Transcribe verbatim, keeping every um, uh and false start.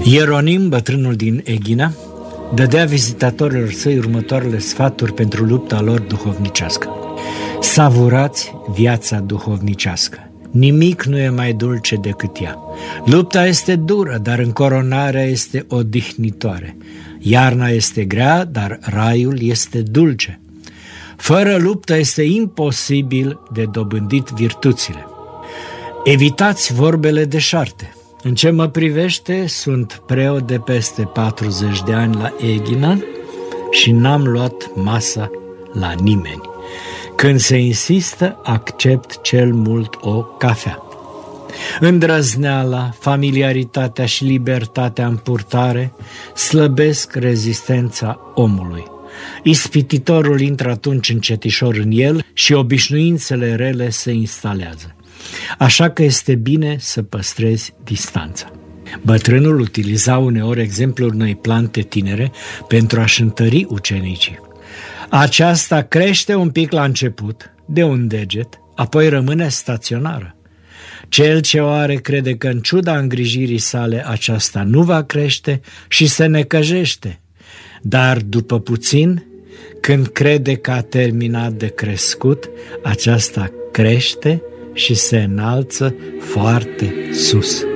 Ieronim, bătrânul din Eghina, dădea vizitatorilor săi următoarele sfaturi pentru lupta lor duhovnicească. Savurați viața duhovnicească. Nimic nu e mai dulce decât ea. Lupta este dură, dar încoronarea este odihnitoare. Iarna este grea, dar raiul este dulce. Fără luptă este imposibil de dobândit virtuțile. Evitați vorbele deșarte. În ce mă privește, sunt preot de peste patruzeci de ani la Eghina și n-am luat masa la nimeni. Când se insistă, accept cel mult o cafea. Îndrăzneala, familiaritatea și libertatea în purtare slăbesc rezistența omului. Ispititorul intră atunci încetișor în el și obișnuințele rele se instalează. Așa că este bine să păstrezi distanța. Bătrânul utiliza uneori exemplul unei plante tinere pentru a-și întări ucenicii. Aceasta crește un pic la început, de un deget, apoi rămâne staționară. Cel ce o are crede că în ciuda îngrijirii sale aceasta nu va crește și se necăjește, dar după puțin, când crede că a terminat de crescut, aceasta crește și se înalță foarte sus.